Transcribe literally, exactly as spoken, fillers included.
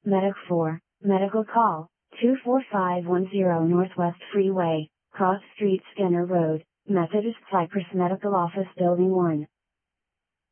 Medic four, medical call, two four five one zero Northwest Freeway, Cross Street Skinner Road, Methodist Cypress Medical Office Building one.